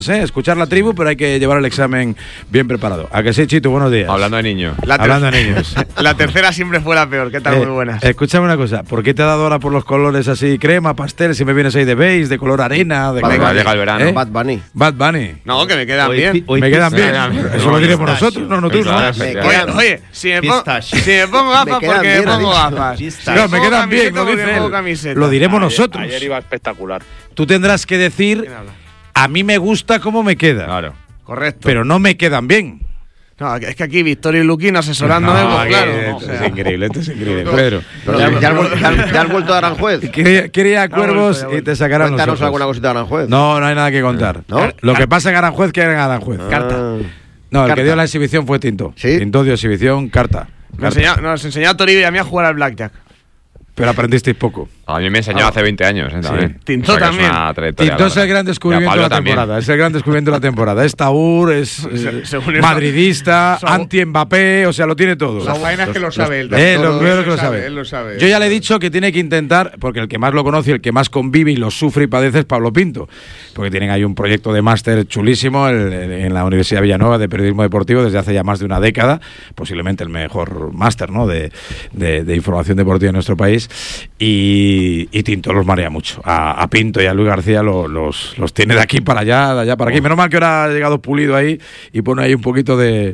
Escuchar la tribu, pero hay que llevar el examen bien preparado. ¿A que sí, Chito? Buenos días. Hablando de niños. Hablando de niños. La tercera siempre fue la peor. ¿Qué tal? Muy buenas. Escúchame una cosa. ¿Por qué te ha dado ahora por los colores así, crema, pastel, si me vienes ahí de beige, de color arena? De Llega el verano. Bad Bunny. Bad Bunny. No, que me quedan bien. Me quedan bien. Eso lo diremos nosotros, no tú, ¿no? Oye, si me pongo gafas, porque me pongo gafas. No, me quedan bien, lo dice él. Lo diremos nosotros. Ayer iba espectacular. Tú tendrás que decir, a mí me gusta cómo me queda. Claro. Correcto. Pero no me quedan bien. No, es que aquí Victorio y Luquín asesorándome, pues claro. Esto es increíble, Pedro. ¿Ya has vuelto a Aranjuez? Quería Cuervos y te sacarán los ojos. Cuéntanos alguna cosita de Aranjuez. No hay nada que contar. ¿No? Lo que pasa en Aranjuez, que era en Aranjuez. Carta. No, el que dio la exhibición fue Tinto. ¿Sí? Tinto dio exhibición, carta. Nos enseñó a Toribio y a mí a jugar al blackjack. Pero aprendisteis poco. A mí me enseñó hace 20 años, también. Sí. Tinto también. Tinto es el gran descubrimiento de la temporada. Es el gran descubrimiento de la temporada. Es Taur, es madridista, anti-Mbappé, o sea, lo tiene todo. La vaina es que lo sabe él. Él lo sabe. Yo ya le he dicho que tiene que intentar, porque el que más lo conoce y el que más convive y lo sufre y padece es Pablo Pinto. Porque tienen ahí un proyecto de máster chulísimo en la Universidad de Villanueva de periodismo deportivo desde hace ya más de una década. Posiblemente el mejor máster, ¿no? de información deportiva en nuestro país. Y Tinto los marea mucho. A Pinto y a Luis García los tiene de aquí para allá, de allá para aquí. Menos mal que ahora ha llegado Pulido ahí y pone ahí un poquito de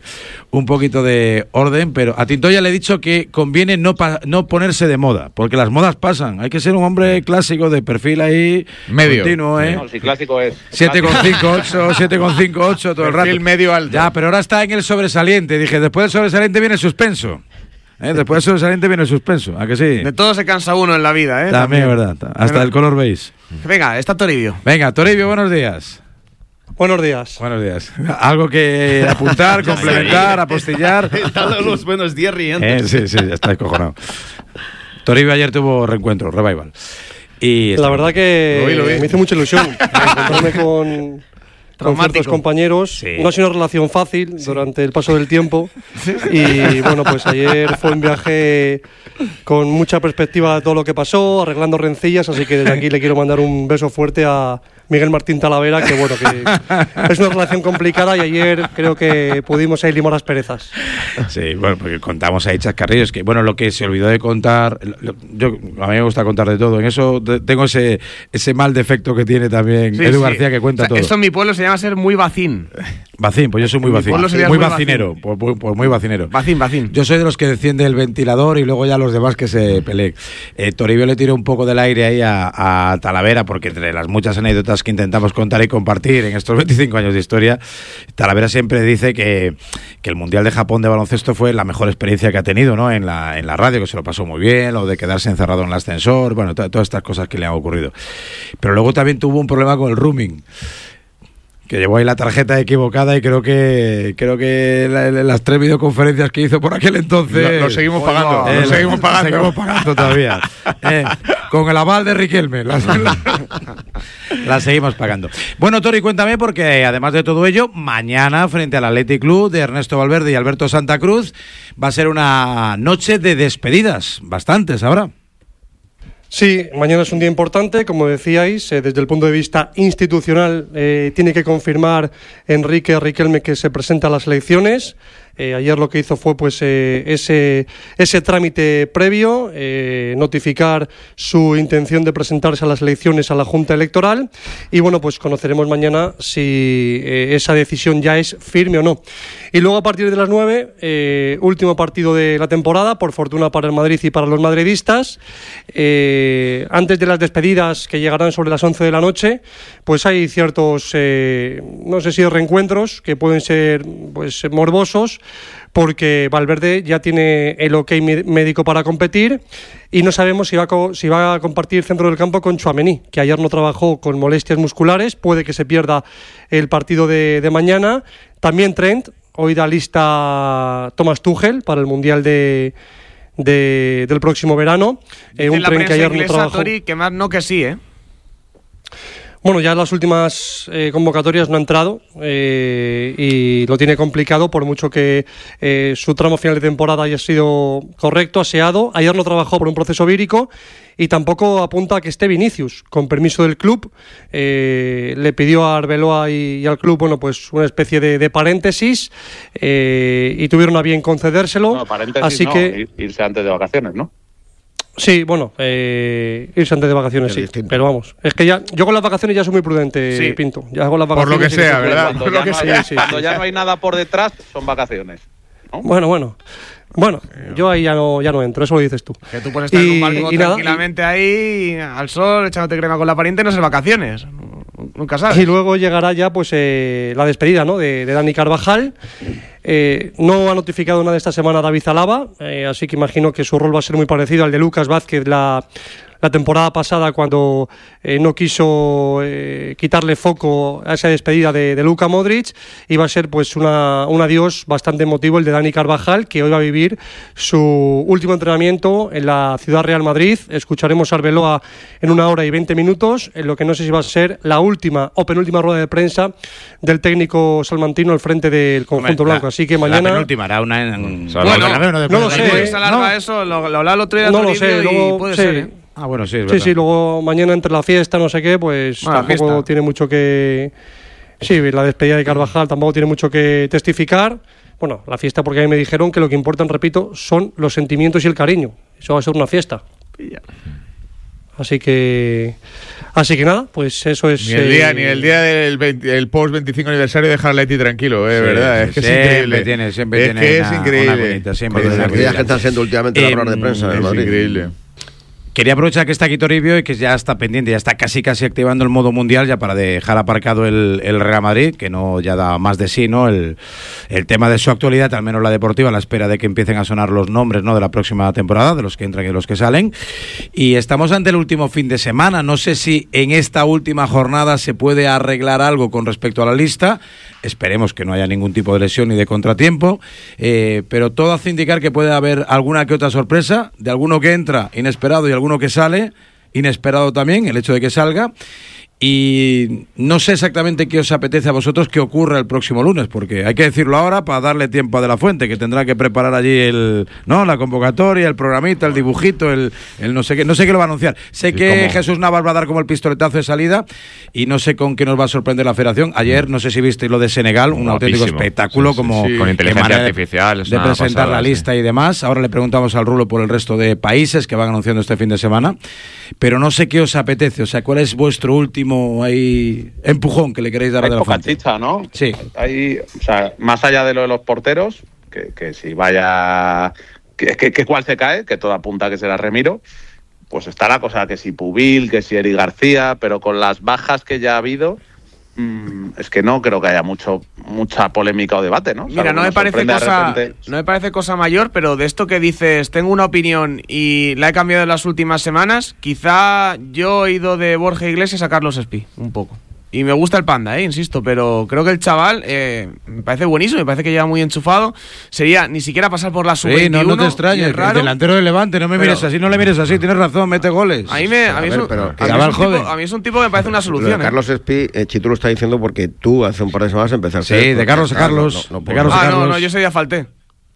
orden, pero a Tinto ya le he dicho que conviene no ponerse de moda, porque las modas pasan. Hay que ser un hombre clásico de perfil ahí medio. Continuo, ¿eh? No, si clásico es 7,58, 7,58 todo el rato. Perfil medio alto. Ya, pero ahora está en el sobresaliente. Dije, después del sobresaliente viene el suspenso. Después del sobresaliente viene el suspenso, ¿a que sí? De todo se cansa uno en la vida, ¿eh? También es verdad. Hasta el color beige. Venga, está Toribio. Venga, Toribio, buenos días. Buenos días. Buenos días. ¿Algo que apuntar, complementar, apostillar? Están los buenos días riendo. Sí, ya está descojonado. Toribio ayer tuvo reencuentro, revival. Y la verdad que me hizo mucha ilusión encontrarme con ciertos compañeros. Sí. No ha sido una relación fácil durante el paso del tiempo. Y bueno, pues ayer fue un viaje con mucha perspectiva de todo lo que pasó, arreglando rencillas, así que desde aquí le quiero mandar un beso fuerte a Miguel Martín Talavera, que bueno, que es una relación complicada y ayer creo que pudimos ahí limar las perezas. Sí, bueno, porque contamos ahí chascarrillos, que bueno, lo que se olvidó de contar, a mí me gusta contar de todo, en eso tengo ese mal defecto que tiene también Edu García, que cuenta todo. Eso en mi pueblo se llama ser muy vacín. Vacín, pues yo soy muy vacín. Muy vacinero, pues muy vacinero. Vacín. Yo soy de los que defiende el ventilador y luego ya los demás que se peleen. Toribio le tiró un poco del aire ahí a Talavera, porque entre las muchas anécdotas que intentamos contar y compartir en estos 25 años de historia, Talavera siempre dice que el Mundial de Japón de baloncesto fue la mejor experiencia que ha tenido, ¿no? en la radio, que se lo pasó muy bien, lo de quedarse encerrado en el ascensor, bueno, todas estas cosas que le han ocurrido. Pero luego también tuvo un problema con el rooming, que llevó ahí la tarjeta equivocada y creo que las 3 videoconferencias que hizo por aquel entonces lo seguimos pagando. Seguimos pagando todavía. Con el aval de Riquelme. La seguimos pagando. Bueno, Tori, cuéntame, porque además de todo ello, mañana frente al Athletic Club de Ernesto Valverde y Alberto Santa Cruz va a ser una noche de despedidas. Bastantes habrá. Sí, mañana es un día importante, como decíais, desde el punto de vista institucional tiene que confirmar Enrique Riquelme que se presenta a las elecciones. Ayer lo que hizo fue pues ese trámite previo, notificar su intención de presentarse a las elecciones a la Junta Electoral y bueno, pues conoceremos mañana si esa decisión ya es firme o no. Y luego a partir de las 9, último partido de la temporada, por fortuna para el Madrid y para los madridistas. Antes de las despedidas que llegarán sobre las 11 de la noche, pues hay ciertos, no sé si reencuentros que pueden ser pues morbosos, porque Valverde ya tiene el ok médico para competir y no sabemos si va a compartir centro del campo con Tchouaméni, que ayer no trabajó con molestias musculares, puede que se pierda el partido de mañana. También Trent, hoy da lista Thomas Tuchel para el Mundial del próximo verano. Dice Un la Trent que ayer inglesa, no trabajó. Tori, que más no que sí, ¿eh? Bueno, ya en las últimas convocatorias no ha entrado y lo tiene complicado por mucho que su tramo final de temporada haya sido correcto, aseado. Ayer no trabajó por un proceso vírico y tampoco apunta a que esté Vinicius. Con permiso del club, le pidió a Arbeloa y al club, bueno, pues una especie de paréntesis y tuvieron a bien concedérselo. No, paréntesis así no, que irse antes de vacaciones, ¿no? Sí, bueno, irse antes de vacaciones, sí. Distinto. Pero vamos, es que ya yo con las vacaciones ya soy muy prudente, sí. Pinto. Ya con las vacaciones. Por lo que sea, ¿verdad? Cuando, ya, cuando ya no hay nada por detrás, son vacaciones, ¿no? Bueno, yo ahí ya no entro, eso lo dices tú. Que tú puedes estar en un barco tranquilamente ahí, al sol, echándote crema con la pariente, no es vacaciones. Nunca sabes. Y luego llegará ya pues la despedida, ¿no? de Dani Carvajal. No ha notificado nada esta semana David Alaba, así que imagino que su rol va a ser muy parecido al de Lucas Vázquez la temporada pasada, cuando no quiso quitarle foco a esa despedida de Luka Modric. Y va a ser pues un adiós bastante emotivo el de Dani Carvajal, que hoy va a vivir su último entrenamiento en la Ciudad Real Madrid. Escucharemos a Arbeloa en 1 hora y 20 minutos, en lo que no sé si va a ser la última o penúltima rueda de prensa del técnico salmantino al frente del conjunto blanco. Así que mañana... La penúltima hará una en... Bueno, no lo sé. Se alarga eso, lo hablaba el otro día. No lo sé, luego... Puede ser, Ah, bueno, sí, es verdad. Sí, luego mañana entre la fiesta, no sé qué, pues tampoco tiene mucho que... Sí, la despedida de Carvajal tampoco tiene mucho que testificar. Bueno, la fiesta, porque a mí me dijeron que lo que importan, repito, son los sentimientos y el cariño. Eso va a ser una fiesta. Así que nada, pues eso es... Ni el día del post 25 aniversario de Harley tranquilo, ¿verdad? Es que siempre tiene es increíble. Aquellas que están siendo últimamente la rueda de prensa en Madrid. Es increíble. Quería aprovechar que está aquí Toribio y que ya está pendiente, ya está casi activando el modo mundial, ya para dejar aparcado el Real Madrid, que no ya da más de sí, ¿no? El tema de su actualidad, al menos la deportiva, a la espera de que empiecen a sonar los nombres, ¿no?, de la próxima temporada, de los que entran y de los que salen. Y estamos ante el último fin de semana. No sé si en esta última jornada se puede arreglar algo con respecto a la lista. Esperemos que no haya ningún tipo de lesión ni de contratiempo, pero todo hace indicar que puede haber alguna que otra sorpresa, de alguno que entra inesperado y alguno que sale inesperado también, el hecho de que salga. Y no sé exactamente qué os apetece a vosotros que ocurra el próximo lunes, porque hay que decirlo ahora para darle tiempo a De La Fuente, que tendrá que preparar allí la convocatoria, el programita, el dibujito, el no sé qué lo va a anunciar. Sé que Jesús Navas va a dar como el pistoletazo de salida y no sé con qué nos va a sorprender la federación. Ayer, no sé si visteis lo de Senegal, un auténtico espectáculo, como con inteligencia artificial, de presentar la lista y demás. Ahora le preguntamos al Rulo por el resto de países que van anunciando este fin de semana, pero no sé qué os apetece, o sea, ¿cuál es vuestro último ahí empujón que le queréis dar a De La Fuente? Hay poca chicha, ¿no? Sí. Hay, o sea, más allá de lo de los porteros, que si vaya... que cuál se cae, que todo apunta a que será Remiro, pues está la cosa, que si Pubil, que si Eric García, pero con las bajas que ya ha habido, es que no creo que haya mucha polémica o debate, ¿no? Mira, no me parece cosa mayor, pero de esto que dices, tengo una opinión y la he cambiado en las últimas semanas, quizá yo he ido de Borja Iglesias a Carlos Espí, un poco. Y me gusta el Panda, insisto, pero creo que el chaval me parece buenísimo, me parece que lleva muy enchufado. Sería ni siquiera pasar por la sub-21. Sí, no te extrañes, el delantero del Levante, no me mires así, no le mires así, tienes razón, mete goles. A mí es un tipo que me parece una solución. Carlos Espí, Chitu lo está diciendo porque tú hace un par de semanas empezaste. Sí, de Carlos a Carlos. No, yo ese día falté.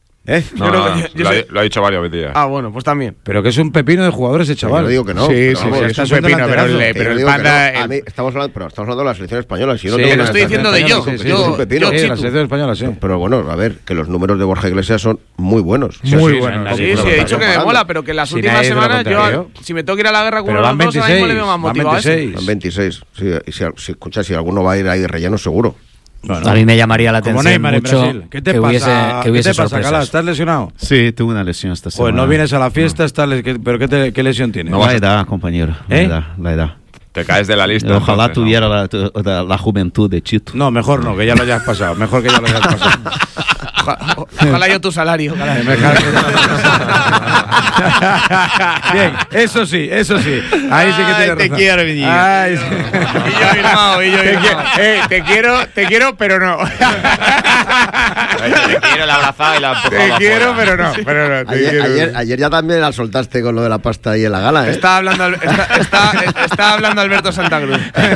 Lo ha dicho varios días. Ah, bueno, pues también. Pero que es un pepino de jugador ese chaval. Yo digo que no. Sí, es un pepino, pero el Panda... Estamos hablando de la selección española. Si no lo estoy diciendo de yo. La selección española, sí. Pero bueno, a ver, que los números de Borja Iglesias son muy buenos. Muy buenos. Sí, he dicho que me mola, pero que las últimas semanas yo, si me tengo que ir a la guerra con los dos, ahora mismo le veo más motivado. Van 26. Si alguno va a ir ahí de relleno, seguro. Bueno, a mí me llamaría la atención mucho ¿Qué te pasa, Cala? ¿Estás lesionado? Sí, tuve una lesión esta semana. Pues no vienes a la fiesta, ¿pero qué lesión tienes? No, la edad, compañero. La edad. Te caes de la lista. Ojalá entonces, tuviera la juventud de Chito. No, mejor no, que ya lo hayas pasado. Mejor que ya lo hayas pasado. Ojalá yo tu salario. Bien, eso sí. Ahí sí que tienes razón. Te quiero, mi niño. Y yo Bilbao. Te quiero, pero no. Te quiero, la abrazada y la empujada. Te quiero, pero no. Ayer ya también la soltaste con lo de la pasta ahí en la gala, ¿eh? Está hablando Alberto Santa Cruz.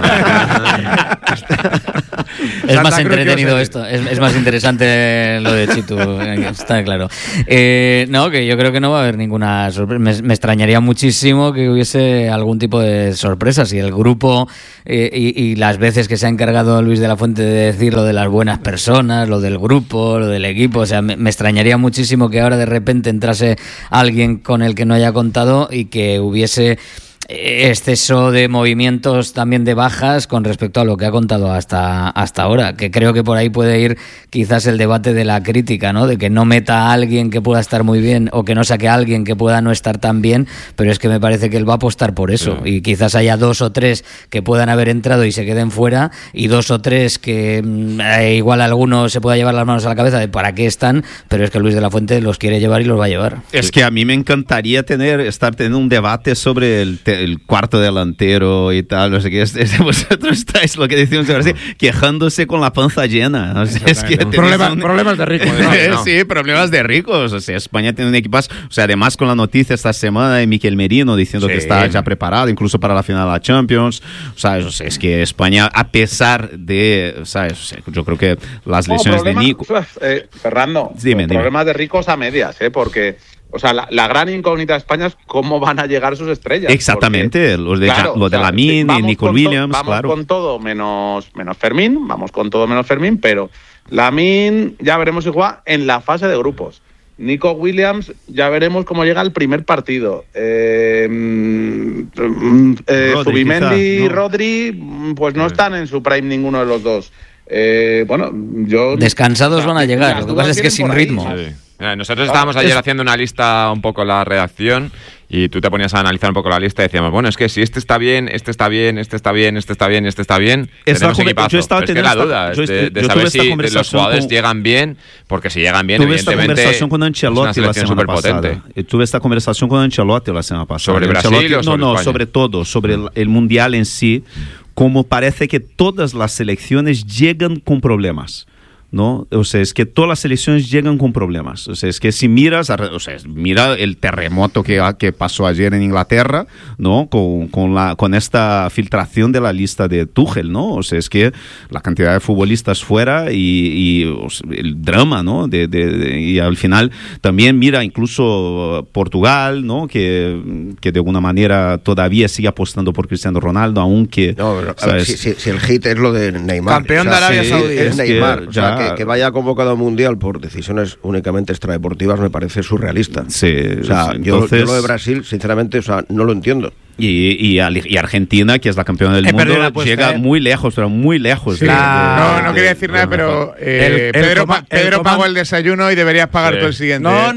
Es más entretenido esto, es más interesante lo de Chitu, está claro. No, que yo creo que no va a haber ninguna sorpresa. Me extrañaría muchísimo que hubiese algún tipo de sorpresa. Si el grupo y las veces que se ha encargado Luis de la Fuente de decir lo de las buenas personas, lo del grupo, lo del equipo, o sea, me extrañaría muchísimo que ahora de repente entrase alguien con el que no haya contado y que hubiese exceso de movimientos también de bajas con respecto a lo que ha contado hasta ahora, que creo que por ahí puede ir quizás el debate de la crítica, ¿no? De que no meta a alguien que pueda estar muy bien o que no saque a alguien que pueda no estar tan bien, pero es que me parece que él va a apostar por eso, y quizás haya 2 o 3 que puedan haber entrado y se queden fuera, y 2 o 3 que igual alguno se pueda llevar las manos a la cabeza de para qué están, pero es que Luis de la Fuente los quiere llevar y los va a llevar. Es que a mí me encantaría estar teniendo un debate sobre el cuarto delantero y tal, no sé qué. Vosotros estáis, lo que decimos ahora, quejándose con la panza llena. O sea, es que problemas de ricos. ¿no? Sí, problemas de ricos. O sea, España tiene un equipazo. O sea, además con la noticia esta semana de Mikel Merino diciendo que está ya preparado, incluso para la final de la Champions. O sea, es que España, a pesar de, ¿sabes? O sea, yo creo que las lesiones de Nico... Fernando, problemas de ricos a medias, porque... O sea, la gran incógnita de España es cómo van a llegar sus estrellas. Exactamente, porque, los de Lamine y Nico Williams, vamos con todo menos Fermín, pero Lamine ya veremos si juega en la fase de grupos. Nico Williams ya veremos cómo llega al primer partido. Zubimendi y Rodri pues no están en su prime ninguno de los dos. Descansados van a llegar, lo que pasa es que sin ritmo. Sí. Nosotros estábamos ayer haciendo una lista, un poco la redacción, y tú te ponías a analizar un poco la lista y decíamos, bueno, es que si este está bien, este está bien, este está bien, este está bien, este está bien, tenemos equipazo. Pero es que la duda de saber si los jugadores llegan bien, porque si llegan bien, evidentemente es una selección súper potente. Tuve esta conversación con Ancelotti la semana pasada. ¿Sobre Brasil o sobre España? Sobre todo, sobre el Mundial en sí, como parece que todas las selecciones llegan con problemas, ¿no? O sea, es que todas las selecciones llegan con problemas. O sea, es que si miras, mira el terremoto que pasó ayer en Inglaterra, ¿no? Con esta filtración de la lista de Tuchel, ¿no? O sea, es que la cantidad de futbolistas fuera y el drama, ¿no? Y al final también mira incluso Portugal, ¿no? Que de alguna manera todavía sigue apostando por Cristiano Ronaldo, aunque... No, pero, a ver, si el hit es lo de Neymar. Campeón de Arabia Saudí. Es Neymar. Que vaya convocado al Mundial por decisiones únicamente extradeportivas me parece surrealista. Sí, o sea, entonces... yo lo de Brasil, sinceramente, o sea, no lo entiendo. Y Argentina, que es la campeona del mundo, llega muy lejos, pero muy lejos. Sí. No quería decir nada, pero Pedro pagó el desayuno y deberías pagar tú el siguiente. No,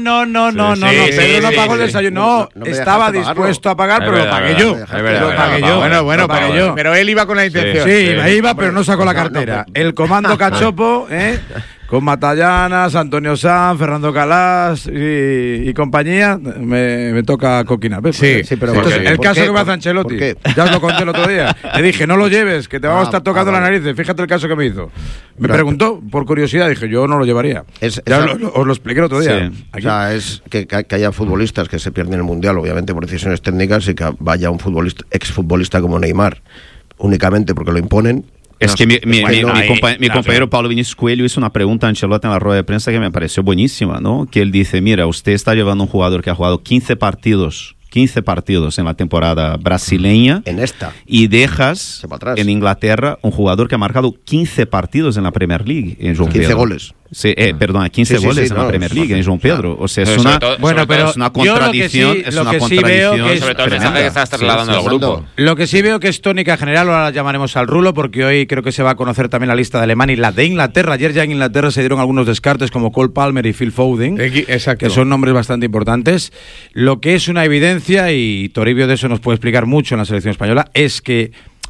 Pedro no pagó el desayuno. No estaba dispuesto a pagar, pero lo pagué yo. Lo pagué yo. Bueno, pagué yo. Pero él iba con la intención. Sí, iba, pero no sacó la cartera. El comando cachopo, con Matallanas, Antonio Sanz, Fernando Calas y compañía, me toca coquinar. Sí, pero el caso que me hace Ancelotti, ya os lo conté el otro día. Le dije, no lo lleves, que te vamos a estar tocando la nariz. Fíjate el caso que me hizo. Me preguntó, por curiosidad, dije, yo no lo llevaría. Os lo expliqué el otro día. Sí. O sea, es que haya futbolistas que se pierden el Mundial, obviamente por decisiones técnicas, y que vaya un exfutbolista como Neymar, únicamente porque lo imponen. Es que mi compañero Paulo Vinícius Coelho hizo una pregunta a Ancelotti en la rueda de prensa que me pareció buenísima, ¿no? Que él dice, mira, usted está llevando un jugador que ha jugado 15 partidos en la temporada brasileña. En esta. Y dejas en Inglaterra un jugador que ha marcado 15 partidos en la Premier League. En 15 goles. Sí, 15 goles en la Premier League, en João Pedro. O sea, es una contradicción. Sobre todo el mensaje que estás trasladando al grupo. Lo que sí veo que es tónica general, ahora la llamaremos al rulo, porque hoy creo que se va a conocer también la lista de Alemania y la de Inglaterra. Ayer ya en Inglaterra se dieron algunos descartes como Cole Palmer y Phil Foden, que son nombres bastante importantes. Lo que es una evidencia, y Toribio de eso nos puede explicar mucho en la selección española, es que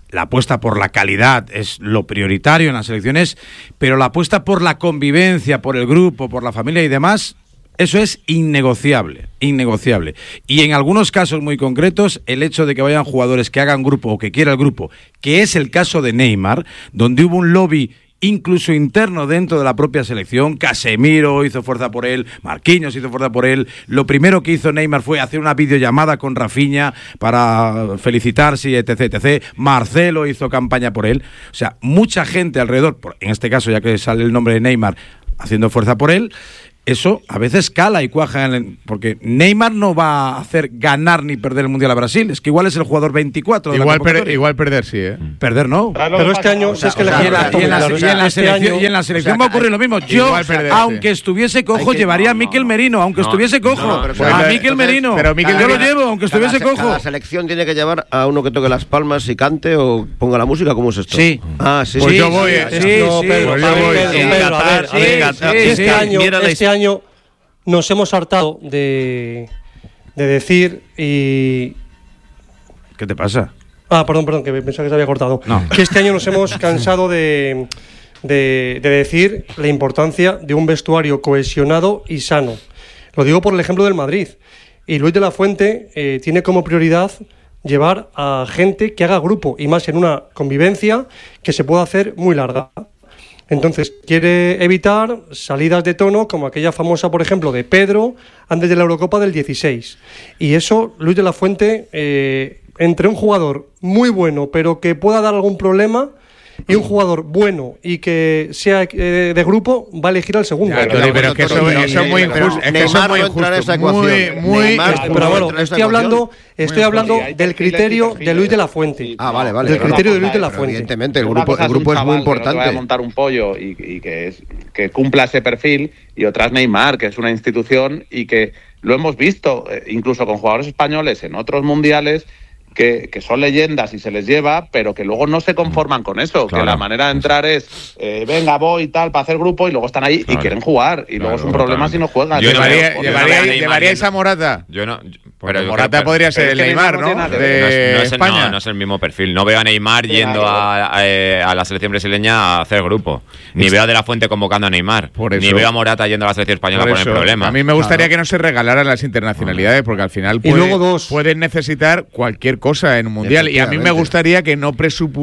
la apuesta por la calidad es lo prioritario en las selecciones, pero la apuesta por la convivencia, por el grupo, por la familia y demás, eso es innegociable. Y en algunos casos muy concretos, el hecho de que vayan jugadores que hagan grupo o que quiera el grupo, que es el caso de Neymar, donde hubo un lobby incluso interno dentro de la propia selección. Casemiro hizo fuerza por él, Marquinhos hizo fuerza por él. Lo primero que hizo Neymar fue hacer una videollamada con Rafinha para felicitarse, etc. Marcelo hizo campaña por él. O sea, mucha gente alrededor, en este caso ya que sale el nombre de Neymar, haciendo fuerza por él. Eso a veces cala y cuaja, porque Neymar no va a hacer ganar ni perder el Mundial a Brasil. Es que igual es el jugador 24 de igual perder sí, ¿eh? Perder no. Pero este año, si es que y en la selección va a ocurrir lo mismo. Yo, aunque estuviese cojo, llevaría a Mikel Merino, aunque estuviese cojo. A Mikel Merino. Yo lo llevo, aunque estuviese cojo. La selección tiene que llevar a uno que toque las palmas y cante o ponga la música. ¿Cómo es esto? Sí. Sí. Pues yo voy. Este año nos hemos hartado de decir y... ¿Qué te pasa? Perdón, que pensaba que se había cortado. No. Que este año nos hemos cansado de decir la importancia de un vestuario cohesionado y sano. Lo digo por el ejemplo del Madrid. Y Luis de la Fuente tiene como prioridad llevar a gente que haga grupo, y más en una convivencia que se pueda hacer muy larga. Entonces, quiere evitar salidas de tono como aquella famosa, por ejemplo, de Pedro antes de la Eurocopa del 16. Y eso, Luis de la Fuente, entre un jugador muy bueno, pero que pueda dar algún problema, y un jugador bueno y que sea de grupo, va a elegir al segundo. Pero que eso es muy injusto. Neymar no entra en esa ecuación. Pero bueno, estoy hablando del criterio de Luis de la Fuente. Vale. Del criterio de Luis de la Fuente. Evidentemente, el grupo es muy importante. Que no vaya a montar un pollo y que cumpla ese perfil, y otra es Neymar, que es una institución y que lo hemos visto, incluso con jugadores españoles en otros mundiales, que son leyendas y se les lleva, pero que luego no se conforman con eso, que la manera de entrar es venga, voy y tal, para hacer grupo, y luego están ahí y quieren jugar, y luego es un problema si no juegan. ¿Llevaríais a Morata? Yo no. Pero Morata podría ser el Neymar, ¿no? De España. No es el mismo perfil. No veo a Neymar yendo a la selección brasileña a hacer grupo. Ni veo a De la Fuente convocando a Neymar. Ni veo a Morata yendo a la selección española a poner problemas. A mí me gustaría que no se regalaran las internacionalidades, porque al final pueden necesitar cualquier cosa en un mundial, y a mí me gustaría que no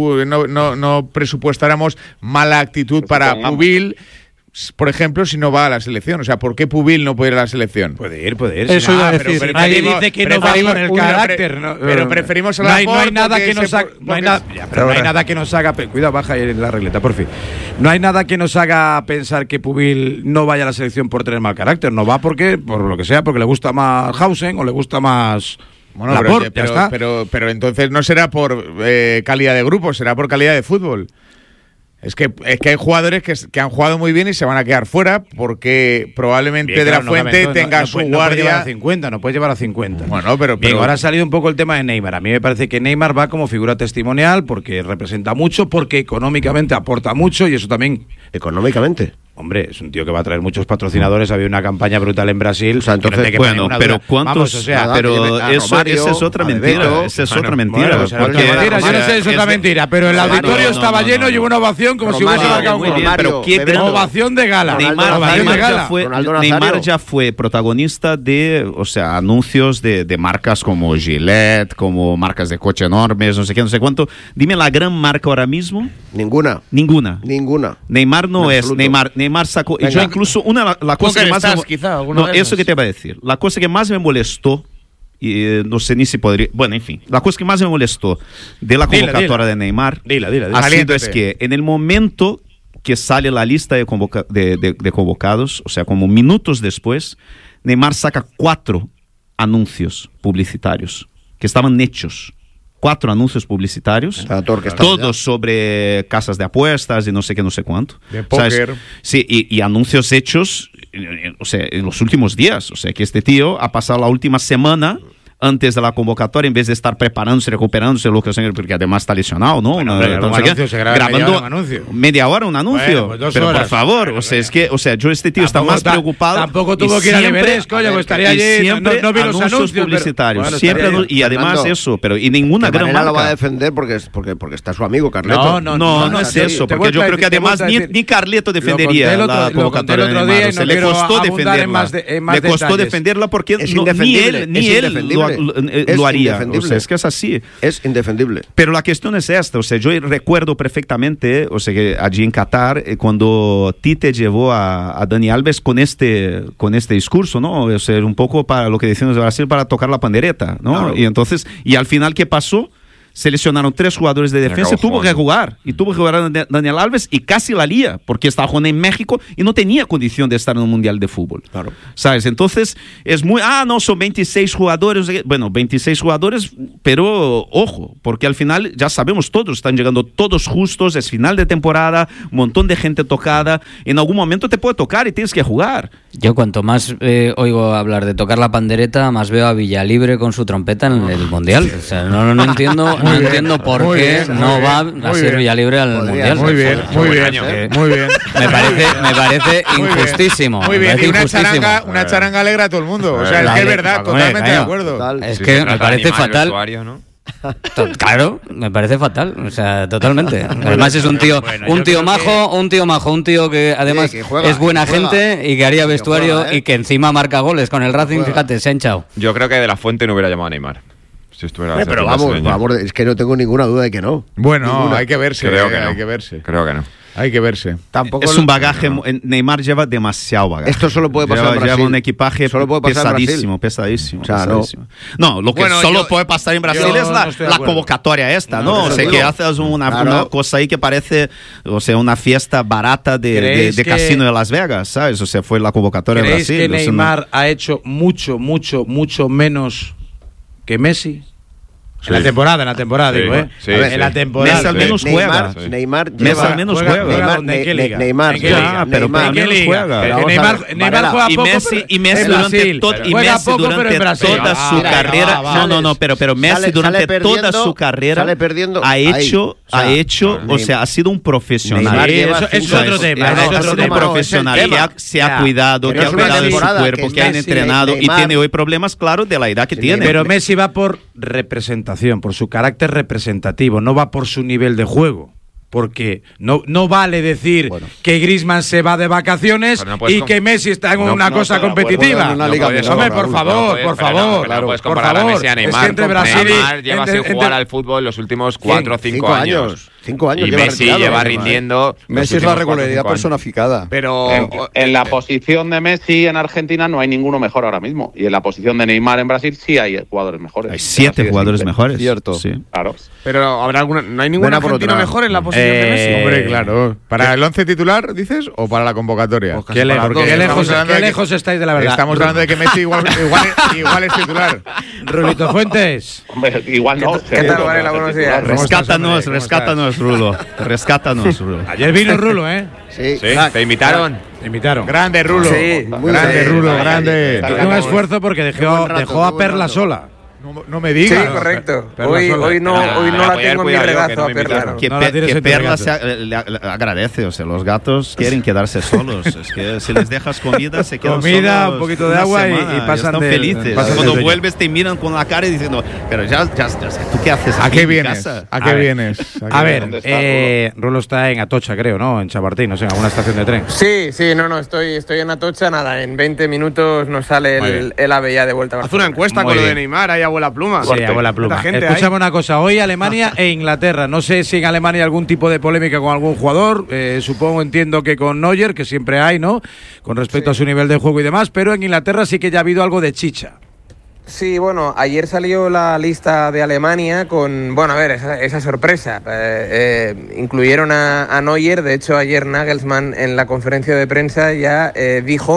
presupuestáramos mala actitud para Pubil, por ejemplo, si no va a la selección. O sea, ¿por qué Pubil no puede ir a la selección? Puede ir. Eso iba a decir. Nadie dice que no va por el carácter. Pero preferimos a la no hay nada que nos haga. No hay nada que nos haga. Cuidado, baja ahí la regleta, por fin. No hay nada que nos haga pensar que Pubil no vaya a la selección por tener mal carácter. No va porque, por lo que sea, porque le gusta más Hausen o le gusta más. Bueno, pero entonces no será por calidad de grupo, será por calidad de fútbol. Es que hay jugadores que han jugado muy bien y se van a quedar fuera porque probablemente bien, De la Fuente tenga su guardia. No puede llevar a 50. Bueno, pero ahora ha salido un poco el tema de Neymar. A mí me parece que Neymar va como figura testimonial porque representa mucho, porque económicamente aporta mucho, y eso también. ¿Económicamente? Hombre, es un tío que va a traer muchos patrocinadores. Había una campaña brutal en Brasil. O sea, entonces, pero ¿cuántos? Pero esa es otra mentira. Esa es otra mentira. Yo no sé, es otra mentira. Pero el auditorio estaba lleno y hubo una ovación como si hubiese marcado un gol. Pero ovación de gala. Neymar ya fue protagonista de, anuncios de marcas como Gillette, como marcas de coche enormes, no sé qué, no sé cuánto. Dime la gran marca ahora mismo. Ninguna. Neymar no es. Neymar sacó. Yo incluso la cosa que más eso que te iba a decir. La cosa que más me molestó, y no sé ni si podría. Bueno, en fin. La cosa que más me molestó de la convocatoria de Neymar ha sido es que en el momento que sale la lista de convocados, o sea, como minutos después, Neymar saca 4 anuncios publicitarios que estaban hechos. 4 anuncios publicitarios, todos sobre casas de apuestas y no sé qué, no sé cuánto. De póker. Sí, y anuncios hechos, en los últimos días. O sea, que este tío ha pasado la última semana antes de la convocatoria en vez de estar preparándose, recuperándose, lo que sea, porque además está lesionado, ¿no? Bueno, grabando media hora un anuncio. Bueno, pues pero horas, por favor, bueno, o sea, es que, o sea, yo este tío está más preocupado. Tampoco tuvo que ir a Liberec, coño, pues estaría allí, siempre no vi los anuncios publicitarios, bueno, siempre y además Fernando, eso, pero y ninguna gran marca lo va a defender porque está su amigo Carleto. No es eso, porque yo creo que además ni Carleto defendería la convocatoria de Neymar. Le costó defenderla. Le costó defenderla porque ni él lo haría. O sea, es que es así. Es indefendible. Pero la cuestión es esta, o sea, yo recuerdo perfectamente, o sea, que allí en Qatar, cuando Tite llevó a Dani Alves con este discurso, ¿no? O sea, un poco para lo que decimos de Brasil, para tocar la pandereta, ¿no? Claro. Y entonces, y al final, ¿qué pasó? Seleccionaron 3 jugadores de defensa y tuvo que jugar. Y tuvo que jugar Daniel Alves y casi la lía, porque estaba jugando en México y no tenía condición de estar en un mundial de fútbol. Claro. ¿Sabes? Entonces, es muy. No, son 26 jugadores. Bueno, 26 jugadores, pero ojo, porque al final ya sabemos todos, están llegando todos justos, es final de temporada, un montón de gente tocada. En algún momento te puede tocar y tienes que jugar. Yo, cuanto más oigo hablar de tocar la pandereta, más veo a Villalibre con su trompeta en el mundial. O sea, no entiendo. No entiendo por qué no va a ser Villalibre al Mundial. Muy bien. Me parece injustísimo. Muy bien, y una charanga alegra a todo el mundo. O sea, es que es verdad, totalmente de acuerdo. Es que me parece fatal. Claro, me parece fatal, o sea, totalmente. Además es un tío majo, un tío que además es buena gente y que haría vestuario y que encima marca goles con el Racing, fíjate, se ha hinchado. Yo creo que De La Fuente no hubiera llamado a Neymar. Si pero vamos, es que no tengo ninguna duda de que no. Bueno, hay que verse. Creo que no. Hay que verse. Tampoco es un bagaje. Neymar lleva demasiado bagaje. Esto solo puede pasar en Brasil. Lleva un equipaje pesadísimo. O sea, no, lo que solo puede pasar en Brasil es la convocatoria esta, ¿no? O sea, que haces una cosa ahí que parece, o sea, una fiesta barata de casino de Las Vegas, ¿sabes? O sea, fue la convocatoria de Brasil. ¿Creéis que Neymar ha hecho mucho menos que Messi? Sí. En la temporada, sí, digo, ¿eh? Sí, en la temporada. Messi al menos juega. Neymar al menos juega. ¿En qué liga? Neymar juega poco. Y Messi durante toda su carrera. Pero Messi durante toda su carrera ha hecho, o sea, ha sido un profesional. Eso es otro tema. Un profesional que se ha cuidado, que ha cuidado de su cuerpo, que ha entrenado y tiene hoy problemas, claro, de la edad que tiene. Pero Messi va por representación, por su carácter representativo, no va por su nivel de juego. Porque no vale decir que Griezmann se va de vacaciones y que Messi está en una cosa competitiva. Hombre, por favor. No puedes comparar a Messi a Neymar. Es que entre Brasil Neymar lleva sin jugar al fútbol los últimos 4 o 5 años. 5 años. Y Messi lleva rindiendo. Messi es la regularidad personificada. Pero en la posición de Messi en Argentina no hay ninguno mejor ahora mismo. Y en la posición de Neymar en Brasil sí hay jugadores mejores. Hay 7 jugadores mejores. Cierto. Sí. Claro. Pero habrá no hay ningún argentino mejor en la posición de Messi. Hombre, claro. ¿Para el 11 titular, dices, o para la convocatoria? Qué lejos estáis de la verdad. Estamos hablando de que Messi igual es titular. Rulito Fuentes. Hombre, igual no. ¿Qué tal, Varela? Buenos días. Rescátanos, Rulo. Ayer vino Rulo, ¿eh? Sí. ¿Te invitaron? Grande Rulo. Sí. Grande. Hizo un esfuerzo porque dejó a Perla sola. No me digas. Sí, correcto. Hoy no la tengo en mi regazo a Perla. Que Perla le agradece, o sea, los gatos quieren quedarse solos. Es que si les dejas comida, se quedan solos. Un poquito de agua y pasan están felices. Cuando vuelves te miran con la cara y diciendo, pero ya, ¿tú qué haces? ¿A qué vienes? ¿A qué vienes? A ver, Rulo está en Atocha, creo, ¿no? En Chamartín, no sé, en alguna estación de tren. Sí, estoy en Atocha, nada, en 20 minutos nos sale el AVE ya de vuelta. Haz una encuesta con lo de Neymar, ahí abuela pluma. Sí, abuela pluma. Escúchame una cosa, hoy Alemania e Inglaterra. No sé si en Alemania hay algún tipo de polémica con algún jugador. Entiendo que con Neuer, que siempre hay, ¿no? Con respecto a su nivel de juego y demás, pero en Inglaterra sí que ya ha habido algo de chicha. Sí, bueno, ayer salió la lista de Alemania con, esa sorpresa. Incluyeron a Neuer, de hecho ayer Nagelsmann en la conferencia de prensa ya dijo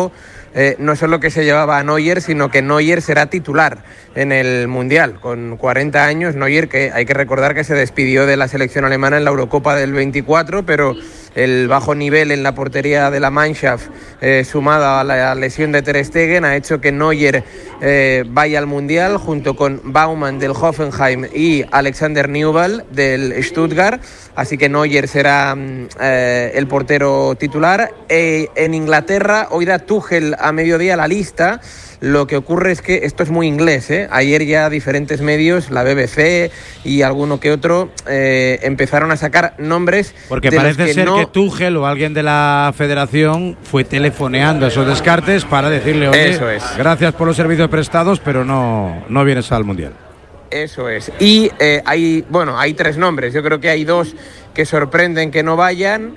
no solo que se llevaba a Neuer, sino que Neuer será titular en el Mundial. Con 40 años, Neuer, que hay que recordar que se despidió de la selección alemana en la Eurocopa del 24, pero el bajo nivel en la portería de la Mannschaft, sumada a la lesión de Ter Stegen, ha hecho que Neuer vaya al Mundial junto con Baumann del Hoffenheim y Alexander Nübel del Stuttgart. Así que Neuer será el portero titular. En Inglaterra, hoy da Tuchel a mediodía la lista. Lo que ocurre es que esto es muy inglés, ¿eh? Ayer ya diferentes medios, la BBC y alguno que otro, empezaron a sacar nombres. Porque parece ser que Tuchel o alguien de la federación fue telefoneando esos descartes para decirle, oye, gracias por los servicios prestados, pero no vienes al Mundial. Eso es. Y hay 3 nombres. Yo creo que hay 2 que sorprenden que no vayan.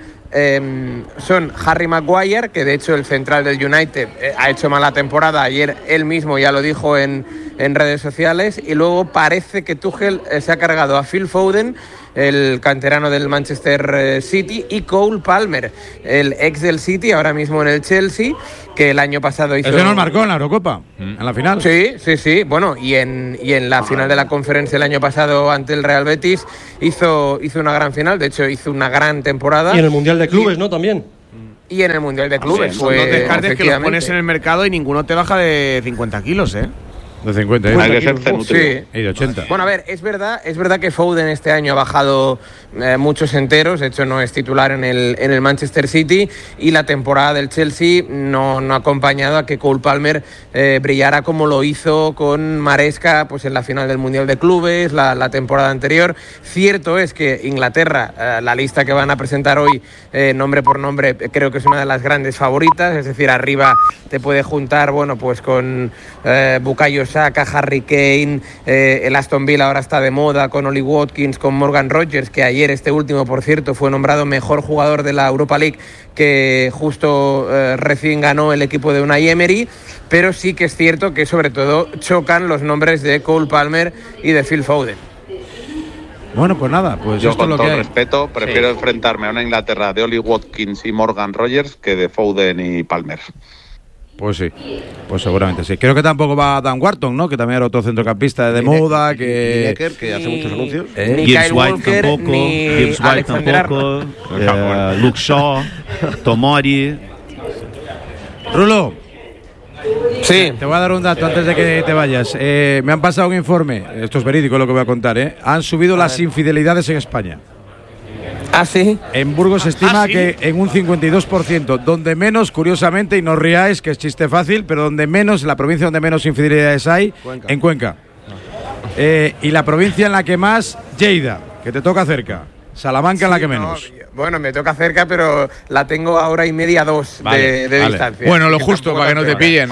Son Harry Maguire, que de hecho el central del United ha hecho mala temporada. Ayer él mismo ya lo dijo en redes sociales. Y luego parece que Tuchel se ha cargado a Phil Foden, el canterano del Manchester City, y Cole Palmer, el ex del City, ahora mismo en el Chelsea, que el año pasado hizo... Ese nos marcó en la Eurocopa, en la final. Sí. Bueno, y en la final de la Conferencia el año pasado ante el Real Betis hizo una gran final. De hecho, hizo una gran temporada. Y en el Mundial de Clubes, ¿no? También. Y en el Mundial de Clubes. Son 2 descartes que los pones en el mercado y ninguno te baja de 50 kilos, ¿eh? De 50, Hay que ser cenutrio. Sí. Y de 80. Bueno, a ver, es verdad que Foden este año ha bajado muchos enteros. De hecho, no es titular en el Manchester City, y la temporada del Chelsea no ha acompañado a que Cole Palmer brillara como lo hizo con Maresca, pues en la final del Mundial de Clubes la temporada anterior. Cierto es que Inglaterra, la lista que van a presentar hoy, nombre por nombre, creo que es una de las grandes favoritas. Es decir, arriba te puede juntar, bueno, pues con Bukayo Saka, Harry Kane, el Aston Villa ahora está de moda con Oli Watkins, con Morgan Rogers, que ayer este último, por cierto, fue nombrado mejor jugador de la Europa League, que justo recién ganó el equipo de Unai Emery. Pero sí que es cierto que sobre todo chocan los nombres de Cole Palmer y de Phil Foden. Bueno, pues nada, pues yo esto con es lo todo que hay. respeto prefiero enfrentarme a una Inglaterra de Oli Watkins y Morgan Rogers que de Foden y Palmer. Pues sí, pues seguramente sí. Creo que tampoco va Dan Wharton, ¿no? Que también era otro centrocampista de moda, que hace muchos anuncios. Gibbs White tampoco, Luke Shaw, Tomori. Rulo. Sí. Te voy a dar un dato antes de que te vayas. Me han pasado un informe, esto es verídico lo que voy a contar, ¿eh? Han subido las infidelidades en España. ¿Ah, sí? En Burgos se estima que en un 52%, donde menos, curiosamente, y no os riáis, que es chiste fácil, pero donde menos, la provincia donde menos infidelidades hay, Cuenca. En Cuenca. Y la provincia en la que más, Lleida, que te toca cerca. Salamanca en la que menos. Bueno, me toca cerca, pero la tengo a 1:30, 2 de distancia. Bueno, lo justo para que no te pillen.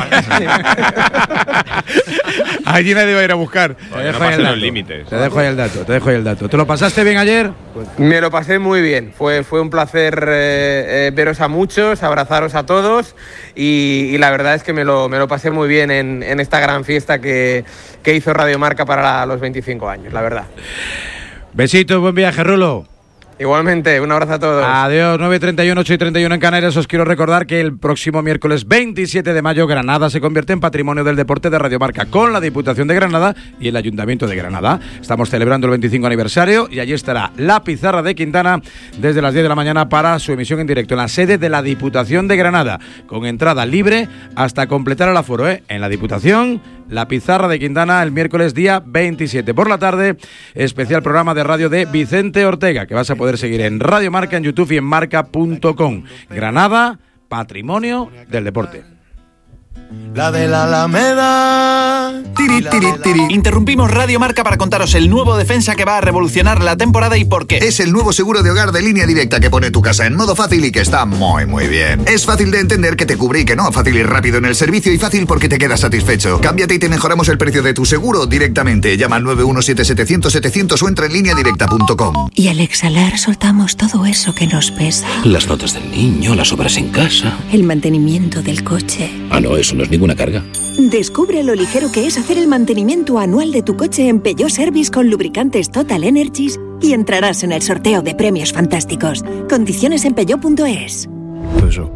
Allí nadie va a ir a buscar. Te dejo ahí los límites. Te dejo ahí el dato. ¿Te lo pasaste bien ayer? Me lo pasé muy bien. Fue un placer veros a muchos, abrazaros a todos, y la verdad es que me lo pasé muy bien en esta gran fiesta que hizo Radio Marca para los 25 años, la verdad. Besitos, buen viaje, Rulo. Igualmente, un abrazo a todos. Adiós, 9:31, 8:31 en Canarias. Os quiero recordar que el próximo miércoles 27 de mayo Granada se convierte en Patrimonio del Deporte de Radio Marca con la Diputación de Granada y el Ayuntamiento de Granada. Estamos celebrando el 25 aniversario y allí estará la Pizarra de Quintana desde las 10 de la mañana para su emisión en directo en la sede de la Diputación de Granada, con entrada libre hasta completar el aforo, en la Diputación. La Pizarra de Quintana el miércoles día 27 por la tarde, especial programa de radio de Vicente Ortega, que vas a poder seguir en Radio Marca, en YouTube y en marca.com. Granada, Patrimonio del Deporte. La de la Alameda. Tiri, tiri, tiri. Interrumpimos Radio Marca para contaros el nuevo defensa que va a revolucionar la temporada y por qué. Es el nuevo seguro de hogar de Línea Directa que pone tu casa en modo fácil y que está muy bien. Es fácil de entender, que te cubre y que no. Fácil y rápido en el servicio y fácil porque te quedas satisfecho. Cámbiate y te mejoramos el precio de tu seguro directamente. Llama al 917-700-700 o entra en lineadirecta.com. Y al exhalar soltamos todo eso que nos pesa. Las notas del niño, las obras en casa. El mantenimiento del coche. Ah, no, eso no es ninguna carga. Descubre lo ligero que es hacer el mantenimiento anual de tu coche en Peugeot Service con lubricantes Total Energies y entrarás en el sorteo de premios fantásticos. Condiciones en peugeot.es.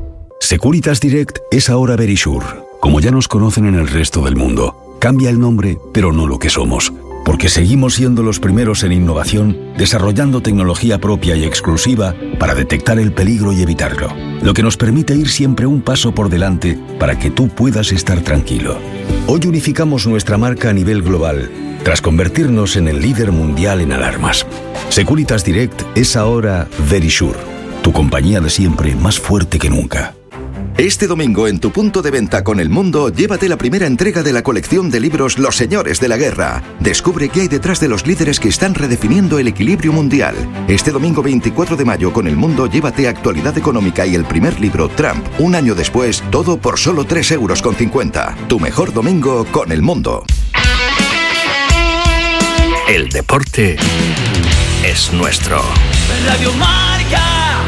Securitas Direct es ahora Verisure. Como ya nos conocen en el resto del mundo, cambia el nombre, pero no lo que somos. Porque seguimos siendo los primeros en innovación, desarrollando tecnología propia y exclusiva para detectar el peligro y evitarlo. Lo que nos permite ir siempre un paso por delante para que tú puedas estar tranquilo. Hoy unificamos nuestra marca a nivel global, tras convertirnos en el líder mundial en alarmas. Securitas Direct es ahora Verisure, tu compañía de siempre más fuerte que nunca. Este domingo en tu punto de venta con El Mundo, llévate la primera entrega de la colección de libros Los Señores de la Guerra. Descubre qué hay detrás de los líderes que están redefiniendo el equilibrio mundial. Este domingo 24 de mayo con El Mundo, llévate Actualidad Económica y el primer libro, Trump, un año después, todo por solo 3,50 €. Tu mejor domingo con El Mundo. El deporte es nuestro. Radio Marca.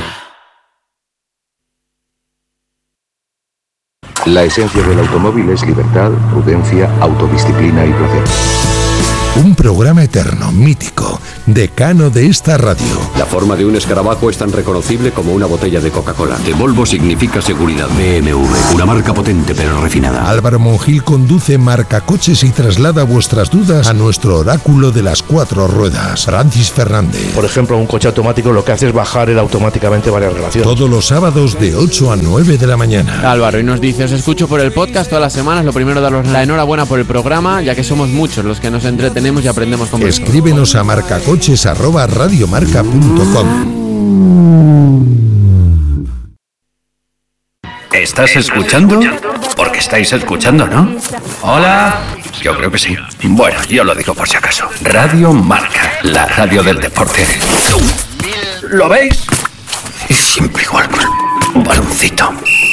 La esencia del automóvil es libertad, prudencia, autodisciplina y placer. Un programa eterno, mítico, decano de esta radio. La forma de un escarabajo es tan reconocible como una botella de Coca-Cola. De Volvo significa seguridad. BMW, una marca potente pero refinada. Álvaro Monjil conduce Marcacoches y traslada vuestras dudas a nuestro oráculo de las 4 ruedas, Francis Fernández. Por ejemplo, un coche automático lo que hace es bajar él automáticamente varias relaciones. Todos los sábados de 8 a 9 de la mañana. Álvaro, y nos dice, os escucho por el podcast todas las semanas. Lo primero, daros la enhorabuena por el programa, ya que somos muchos los que nos entretenemos y aprendemos con vosotros. Escríbenos a marcacoches@radiomarca.com. ¿Estás escuchando? Porque estáis escuchando, ¿no? Hola. Yo creo que sí. Bueno, yo lo digo por si acaso. Radio Marca, la radio del deporte. ¿Lo veis? Y siempre igual con un baloncito.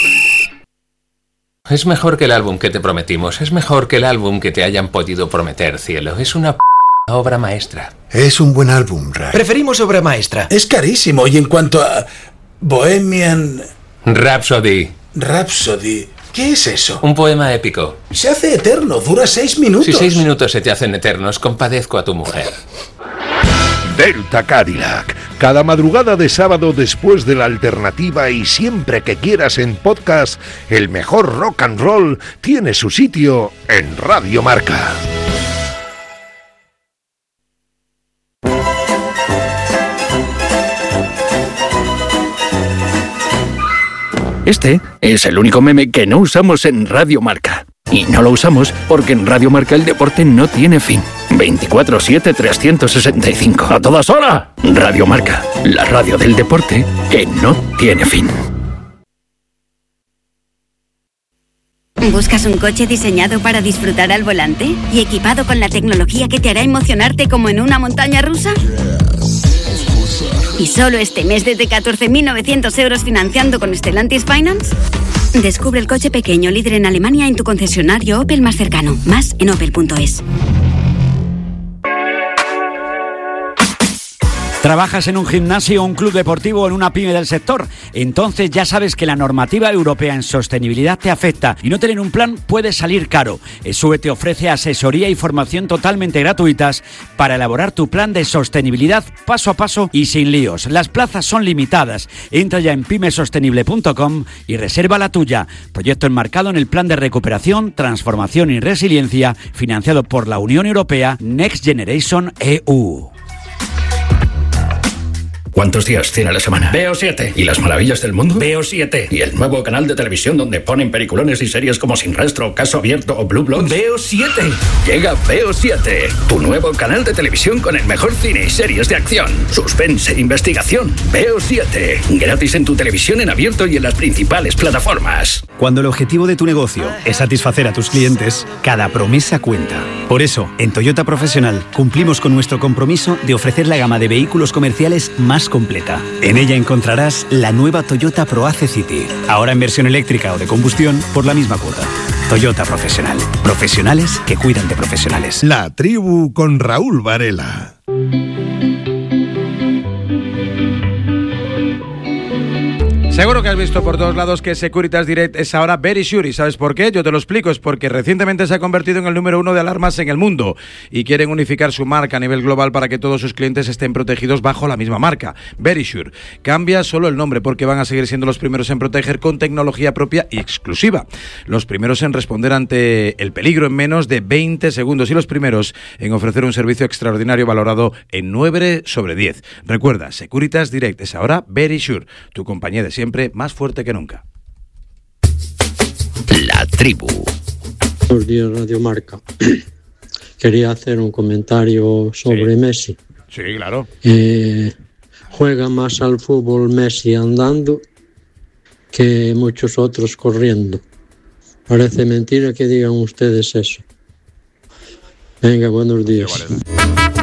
Es mejor que el álbum que te prometimos. Es mejor que el álbum que te hayan podido prometer, cielo. Es una obra maestra. Es un buen álbum, Ray. Preferimos obra maestra. Es carísimo. Y en cuanto a Bohemian Rhapsody. ¿Qué es eso? Un poema épico. Se hace eterno. Dura 6 minutos. Si 6 minutos se te hacen eternos, compadezco a tu mujer. Delta Cadillac. Cada madrugada de sábado después de la alternativa y siempre que quieras en podcast, el mejor rock and roll tiene su sitio en Radio Marca. Este es el único meme que no usamos en Radio Marca. Y no lo usamos porque en Radio Marca el deporte no tiene fin. 24/7, 365. ¡A todas horas! Radio Marca, la radio del deporte que no tiene fin. ¿Buscas un coche diseñado para disfrutar al volante y equipado con la tecnología que te hará emocionarte como en una montaña rusa? ¿Y solo este mes desde 14.900 € financiando con Stellantis Finance? Descubre el coche pequeño líder en Alemania en tu concesionario Opel más cercano. Más en opel.es. ¿Trabajas en un gimnasio, un club deportivo o en una pyme del sector? Entonces ya sabes que la normativa europea en sostenibilidad te afecta y no tener un plan puede salir caro. ESUE te ofrece asesoría y formación totalmente gratuitas para elaborar tu plan de sostenibilidad paso a paso y sin líos. Las plazas son limitadas. Entra ya en pymesostenible.com y reserva la tuya. Proyecto enmarcado en el Plan de Recuperación, Transformación y Resiliencia financiado por la Unión Europea Next Generation EU. ¿Cuántos días tiene la semana? Veo 7. ¿Y las maravillas del mundo? Veo 7. ¿Y el nuevo canal de televisión donde ponen peliculones y series como Sin Rastro, Caso Abierto o Blue Bloods? Veo 7. Llega Veo 7, tu nuevo canal de televisión con el mejor cine y series de acción, suspense e investigación. Veo 7. Gratis en tu televisión en abierto y en las principales plataformas. Cuando el objetivo de tu negocio es satisfacer a tus clientes, cada promesa cuenta. Por eso, en Toyota Profesional cumplimos con nuestro compromiso de ofrecer la gama de vehículos comerciales más completa. En ella encontrarás la nueva Toyota ProAce City, ahora en versión eléctrica o de combustión por la misma cuota. Toyota Profesional. Profesionales que cuidan de profesionales. La tribu con Raúl Varela. Seguro que has visto por todos lados que Securitas Direct es ahora Verisure. ¿Y sabes por qué? Yo te lo explico. Es porque recientemente se ha convertido en el número 1 de alarmas en el mundo y quieren unificar su marca a nivel global para que todos sus clientes estén protegidos bajo la misma marca, Verisure. Cambia solo el nombre porque van a seguir siendo los primeros en proteger con tecnología propia y exclusiva. Los primeros en responder ante el peligro en menos de 20 segundos y los primeros en ofrecer un servicio extraordinario valorado en 9 sobre 10. Recuerda, Securitas Direct es ahora Verisure, tu compañía de siempre más fuerte que nunca. La tribu. Buenos días, Radio Marca. Quería hacer un comentario sobre Messi. Sí, claro. Juega más al fútbol Messi andando que muchos otros corriendo. Parece mentira que digan ustedes eso. Venga, buenos días.